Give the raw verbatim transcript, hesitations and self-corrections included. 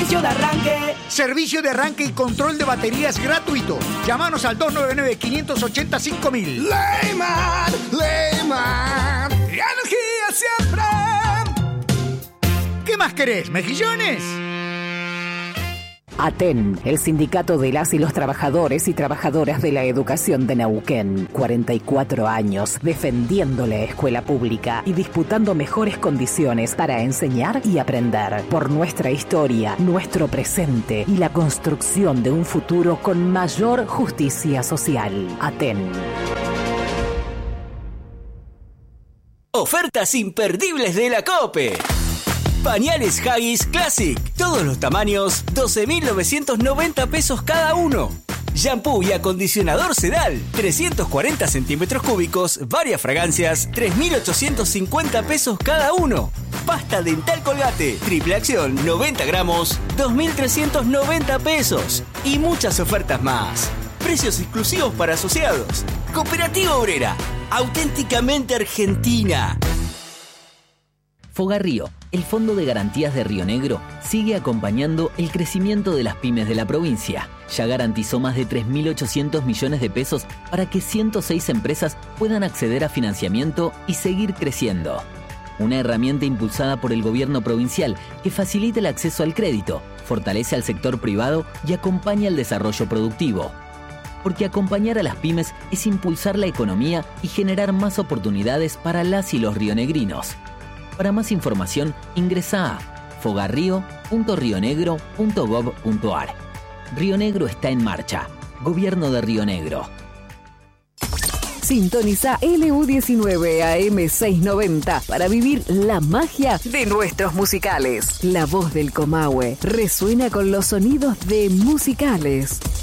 servicio de arranque. Servicio de arranque y control de baterías gratuito. Llámanos al dos nueve nueve, cinco ocho cinco mil. Leyman, Leyman, energía siempre. ¿Qué más querés, mejillones? ATEN, el sindicato de las y los trabajadores y trabajadoras de la educación de Neuquén. cuarenta y cuatro años defendiendo la escuela pública y disputando mejores condiciones para enseñar y aprender. Por nuestra historia, nuestro presente y la construcción de un futuro con mayor justicia social. ATEN. Ofertas imperdibles de la COPE. Pañales Haggis Classic, todos los tamaños, doce mil novecientos noventa pesos cada uno. Shampoo y acondicionador Sedal, trescientos cuarenta centímetros cúbicos, varias fragancias, tres mil ochocientos cincuenta pesos cada uno. Pasta dental Colgate, triple acción, noventa gramos, dos mil trescientos noventa pesos. Y muchas ofertas más. Precios exclusivos para asociados. Cooperativa Obrera, auténticamente argentina. Fogarrío, el Fondo de Garantías de Río Negro, sigue acompañando el crecimiento de las pymes de la provincia. Ya garantizó más de tres mil ochocientos millones de pesos para que ciento seis empresas puedan acceder a financiamiento y seguir creciendo. Una herramienta impulsada por el gobierno provincial que facilita el acceso al crédito, fortalece al sector privado y acompaña el desarrollo productivo. Porque acompañar a las pymes es impulsar la economía y generar más oportunidades para las y los rionegrinos. Para más información, ingresa a fogarrío punto rionegro punto gob punto ar. Río Negro está en marcha. Gobierno de Río Negro. Sintoniza L U diecinueve A M seiscientos noventa para vivir la magia de nuestros musicales. La voz del Comahue resuena con los sonidos de musicales.